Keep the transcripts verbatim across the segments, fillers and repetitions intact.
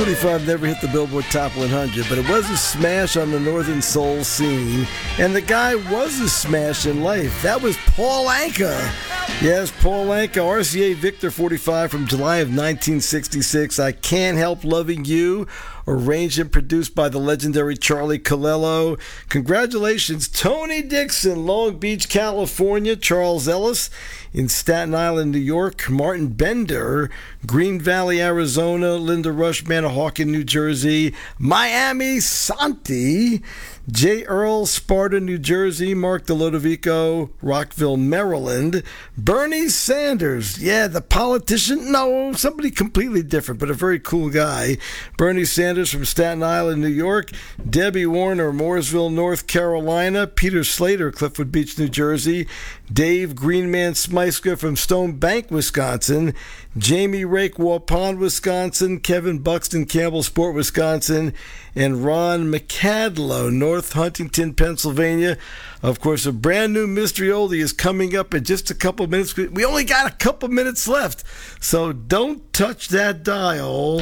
forty-five never hit the Billboard Top one hundred, but it was a smash on the Northern Soul scene, and the guy was a smash in life. That was Paul Anka. Yes, Paul Anka, R C A Victor forty-five from July of nineteen sixty-six. I Can't Help Loving You, arranged and produced by the legendary Charlie Colello. Congratulations, Tony Dixon, Long Beach, California. Charles Ellis in Staten Island, New York. Martin Bender, Green Valley, Arizona. Linda Rush, Manahawkin, New Jersey. Miami Santi, J. Earl, Sparta, New Jersey. Mark DeLodovico, Rockville, Maryland. Bernie Sanders, yeah, the politician. No, somebody completely different, but a very cool guy. Bernie Sanders from Staten Island, New York. Debbie Warner, Mooresville, North Carolina. Peter Slater, Cliffwood Beach, New Jersey. Dave Greenman Smyska from Stone Bank, Wisconsin. Jamie Rake, Waupun, Wisconsin. Kevin Buxton, Campbellsport, Wisconsin. And Ron McCadlow, North Huntington, Pennsylvania. Of course, a brand new Mystery Oldie is coming up in just a couple minutes. We only got a couple minutes left, so don't touch that dial.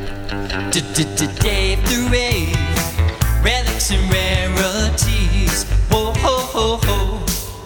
Dave the Rave, relics and rarities. Whoa, ho, ho, ho.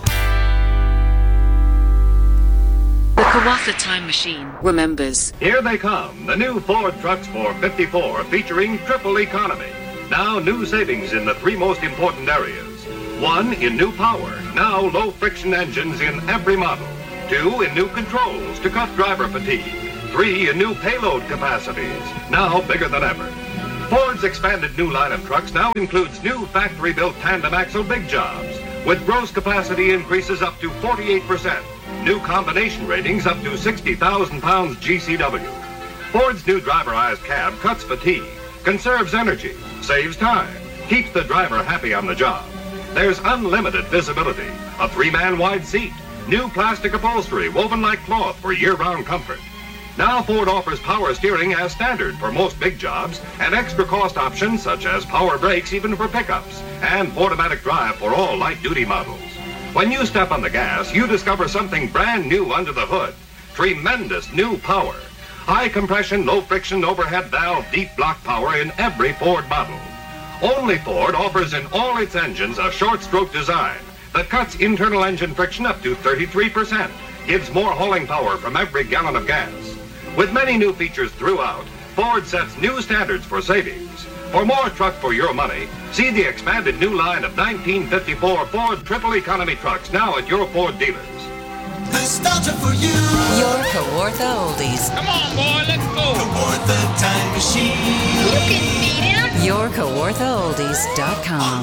The Kawatha Time Machine remembers. Here they come, the new Ford Trucks for fifty-four, featuring triple economy. Now new savings in the three most important areas. One, in new power, now low-friction engines in every model. Two, in new controls to cut driver fatigue. Three, in new payload capacities, now bigger than ever. Ford's expanded new line of trucks now includes new factory-built tandem axle big jobs, with gross capacity increases up to forty-eight percent. New combination ratings up to sixty thousand pounds G C W. Ford's new driverized cab cuts fatigue, conserves energy, saves time, keeps the driver happy on the job. There's unlimited visibility, a three-man wide seat, new plastic upholstery woven like cloth for year-round comfort. Now Ford offers power steering as standard for most big jobs and extra cost options such as power brakes even for pickups and Ford-O-Matic drive for all light-duty models. When you step on the gas, you discover something brand new under the hood. Tremendous new power. High compression, low friction, overhead valve, deep block power in every Ford model. Only Ford offers in all its engines a short stroke design that cuts internal engine friction up to thirty-three percent, gives more hauling power from every gallon of gas. With many new features throughout, Ford sets new standards for savings. For more truck for your money, see the expanded new line of nineteen fifty-four Ford Triple Economy trucks now at your Ford dealers. Nostalgia for you. Your Kawartha Oldies. Come on, boy, let's go. Kawartha Time Machine. You can beat him. Your Kawartha Oldies dot com.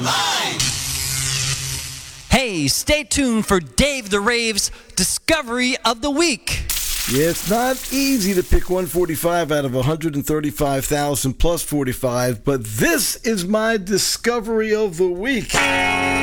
Hey, stay tuned for Dave the Rave's Discovery of the Week. Yeah, it's not easy to pick one forty-five out of one hundred thirty-five thousand plus forty-five, but this is my discovery of the week.